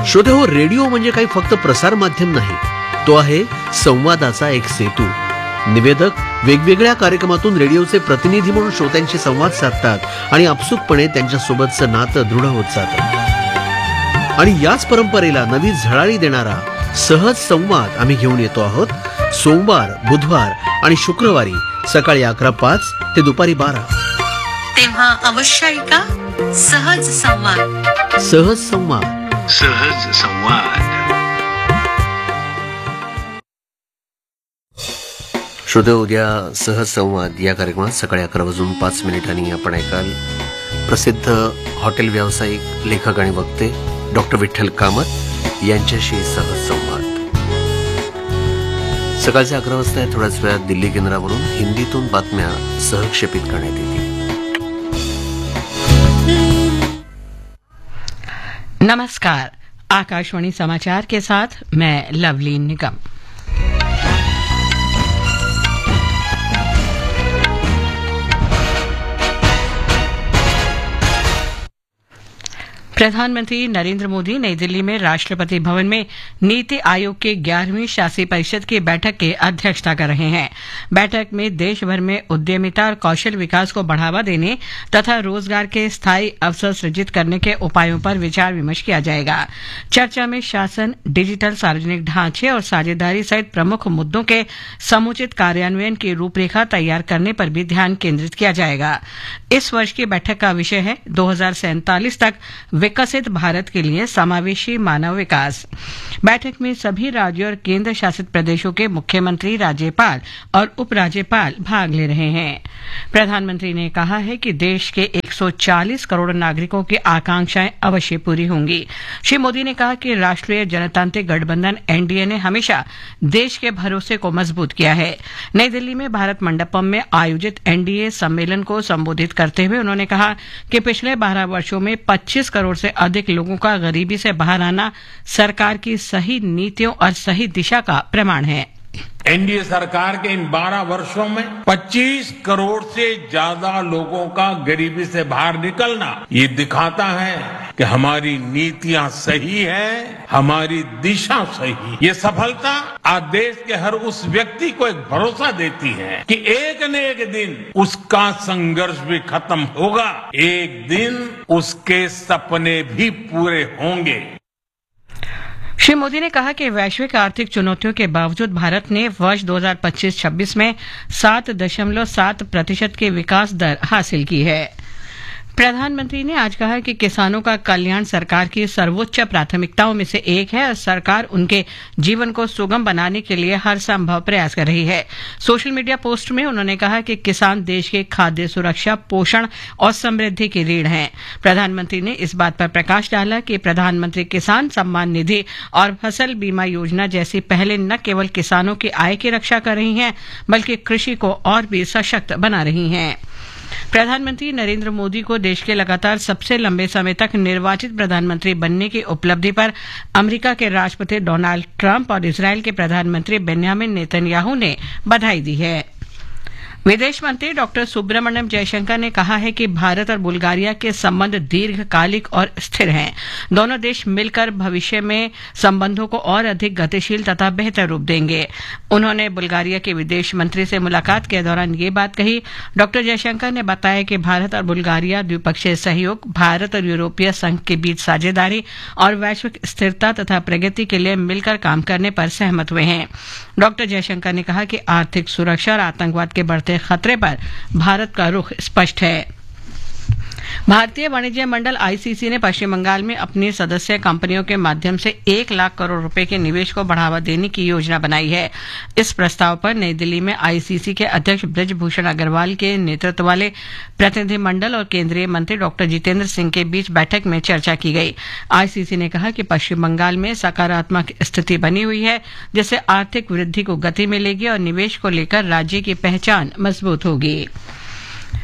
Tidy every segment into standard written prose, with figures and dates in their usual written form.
श्रोतेहो, radio म्हणजे काही फक्त प्रसार माध्यम नाही, तो आहे संवादाचा एक सेतू. निवेदक वेगवेगळ्या कार्यक्रमातून रेडिओचे प्रतिनिधी म्हणून श्रोत्यांशी संवाद साधतात आणि आपसुकपणे त्यांच्यासोबतचं नातं दृढ होत जातं. आणि याच परंपरेला नवी झळाळी देणारा सहज संवाद आम्ही घेऊन येतो आहोत. सोमवार, बुधवार आणि शुक्रवारी सकाळी 11:05 ते दुपारी 12. तेव्हा अवश्य ऐका सहज संवाद. सहज संवाद. सहज संवाद. श्रोते, उद्या सहज संवाद या कार्यक्रमात सकाळी 11:05 आपण ऐकाल प्रसिद्ध हॉटेल व्यावसायिक, लेखक आणि वक्ते डॉक्टर विठ्ठल कामत यांच्याशी सहज संवाद. सकाळचे 11 वाजता थोड्याच वेळात दिल्ली केंद्रावरून हिंदीतून बातम्या सहक्षेपित करण्यात येतील. नमस्कार, आकाशवाणी समाचार के साथ मैं लवली निगम. प्रधानमंत्री नरेंद्र मोदी नई दिल्ली में राष्ट्रपति भवन में नीति आयोग के 11वीं शासी परिषद की बैठक की अध्यक्षता कर रहे हैं. बैठक में देश भर में उद्यमिता और कौशल विकास को बढ़ावा देने तथा रोजगार के स्थायी अवसर सृजित करने के उपायों पर विचार विमर्श किया जाएगा. चर्चा में शासन, डिजिटल सार्वजनिक ढांचे और साझेदारी सहित प्रमुख मुद्दों के समुचित कार्यान्वयन की रूपरेखा तैयार करने पर भी ध्यान केंद्रित किया जाएगा. इस वर्ष की बैठक का विषय है 2047 तक विकसित भारत के लिए समावेशी मानव विकास. बैठक में सभी राज्यों और केंद्र शासित प्रदेशों के मुख्यमंत्री, राज्यपाल और उपराज्यपाल भाग ले रहे हैं. प्रधानमंत्री ने कहा है कि देश के 140 करोड़ नागरिकों की आकांक्षाएं अवश्य पूरी होंगी. श्री मोदी ने कहा कि राष्ट्रीय जनतांत्रिक गठबंधन एनडीए ने हमेशा देश के भरोसे को मजबूत किया है. नई दिल्ली में भारत मंडपम में आयोजित एनडीए सम्मेलन को संबोधित करते हुए उन्होंने कहा कि पिछले 12 वर्षों में 25 करोड़ से अधिक लोगों का गरीबी से बाहर आना सरकार की सही नीतियों और सही दिशा का प्रमाण है. एनडीए सरकार के इन 12 वर्षों में 25 करोड़ से ज्यादा लोगों का गरीबी से बाहर निकलना ये दिखाता है कि हमारी नीतियां सही है, हमारी दिशा सही. ये सफलता आज देश के हर उस व्यक्ति को एक भरोसा देती है कि एक न एक दिन उसका संघर्ष भी खत्म होगा, एक दिन उसके सपने भी पूरे होंगे. श्री मोदी ने कहा कि वैश्विक आर्थिक चुनौतियों के बावजूद भारत ने वर्ष 2025-26 में 7.7% की विकास दर हासिल की है. प्रधानमंत्री ने आज कहा कि किसानों का कल्याण सरकार की सर्वोच्च प्राथमिकताओं में से एक है और सरकार उनके जीवन को सुगम बनाने के लिए हर संभव प्रयास कर रही है. सोशल मीडिया पोस्ट में उन्होंने कहा कि किसान देश के खाद्य सुरक्षा, पोषण और समृद्धि की रीढ़ हैं. प्रधानमंत्री ने इस बात पर प्रकाश डाला कि प्रधानमंत्री किसान सम्मान निधि और फसल बीमा योजना जैसी पहले न केवल किसानों की आय की रक्षा कर रही हैं बल्कि कृषि को और भी सशक्त बना रही हैं. प्रधानमंत्री नरेंद्र मोदी को देश के लगातार सबसे लंबे समय तक निर्वाचित प्रधानमंत्री बनने की उपलब्धि पर अमेरिका के राष्ट्रपति डोनाल्ड ट्रंप और इजरायल के प्रधानमंत्री बेन्यामिन नेतन्याहू ने बधाई दी है. विदेश मंत्री डॉक्टर सुब्रमण्यम जयशंकर ने कहा है कि भारत और बुल्गारिया के संबंध दीर्घकालिक और स्थिर हैं. दोनों देश मिलकर भविष्य में संबंधों को और अधिक गतिशील तथा बेहतर रूप देंगे. उन्होंने बुल्गारिया के विदेश मंत्री से मुलाकात के दौरान ये बात कही. डॉक्टर जयशंकर ने बताया कि भारत और बुल्गारिया द्विपक्षीय सहयोग, भारत और यूरोपीय संघ के बीच साझेदारी और वैश्विक स्थिरता तथा प्रगति के लिए मिलकर काम करने पर सहमत हुए हैं. डॉक्टर जयशंकर ने कहा कि आर्थिक सुरक्षा और आतंकवाद के बढ़ते खतरे पर भारत का रुख स्पष्ट है. भारतीय वाणिज्य मंडल आईसीसी ने पश्चिम बंगाल में अपनी सदस्य कंपनियों के माध्यम से 1 लाख करोड़ रुपए के निवेश को बढ़ावा देने की योजना बनाई है. इस प्रस्ताव पर नई दिल्ली में आईसीसी के अध्यक्ष बृजभूषण अग्रवाल के नेतृत्व वाले प्रतिनिधिमंडल और केंद्रीय मंत्री डॉक्टर जितेंद्र सिंह के बीच बैठक में चर्चा की गई. आईसीसी ने कहा कि पश्चिम बंगाल में सकारात्मक स्थिति बनी हुई है जिससे आर्थिक वृद्धि को गति मिलेगी और निवेश को लेकर राज्य की पहचान मजबूत होगी.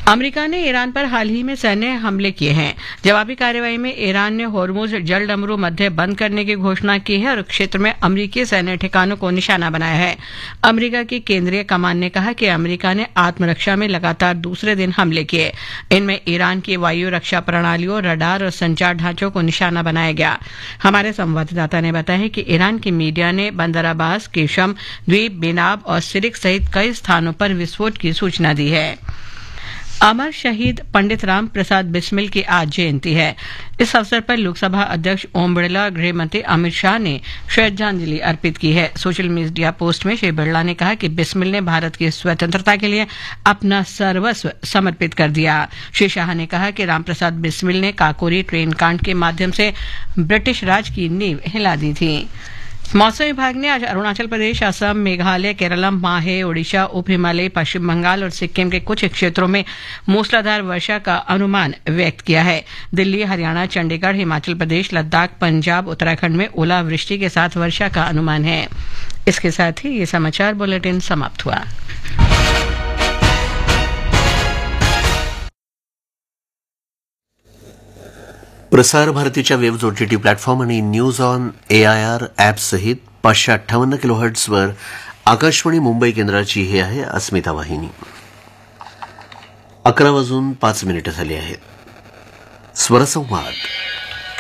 अमेरिका ने ईरान पर हाल ही में सैन्य हमले किए हैं। जवाबी कार्रवाई में ईरान ने होर्मुज जल डमरू मध्य बंद करने की घोषणा की है और क्षेत्र में अमेरिकी सैन्य ठिकानों को निशाना बनाया है। अमेरिका की केंद्रीय कमान ने कहा कि अमेरिका ने आत्मरक्षा में लगातार दूसरे दिन हमले किए। इनमें ईरान की वायु रक्षा प्रणालियों, रडार और संचार ढांचों को निशाना बनाया गया। हमारे संवाददाता ने बताया है कि ईरान की मीडिया ने बंदर अब्बास, केशम द्वीप, बेनाब और सिरिक सहित कई स्थानों पर विस्फोट की सूचना दी है। अमर शहीद पंडित राम प्रसाद बिस्मिल की आज जयंती है। इस अवसर पर लोकसभा अध्यक्ष ओम बिड़ला, गृह मंत्री अमित शाह ने श्रद्धांजलि अर्पित की है। सोशल मीडिया पोस्ट में श्री बिड़ला ने कहा कि बिस्मिल ने भारत की स्वतंत्रता के लिए अपना सर्वस्व समर्पित कर दिया। श्री शाह ने कहा कि रामप्रसाद बिस्मिल ने काकोरी ट्रेन कांड के माध्यम से ब्रिटिश राज की नींव हिला दी थी। मौसम विभाग ने आज अरुणाचल प्रदेश, असम, मेघालय, केरलम, माहे, ओडिशा, उप हिमालय, पश्चिम बंगाल और सिक्किम के कुछ क्षेत्रों में मूसलाधार वर्षा का अनुमान व्यक्त किया है। दिल्ली, हरियाणा, चंडीगढ़, हिमाचल प्रदेश, लद्दाख, पंजाब, उत्तराखंड में ओलावृष्टि के साथ वर्षा का अनुमान है। इसके साथ ही ये समाचार बुलेटिन समाप्त हुआ। प्रसार भारतीच्या वेब ओटीटी प्लॅटफॉर्म आणि न्यूज ऑन AIR ॲप सहित 558 किलोहर्ट्झवर आकाशवाणी मुंबई केंद्राची ही आहे अस्मिता वाहिनी। 11:05 झाली आहेत। स्वरसंवाद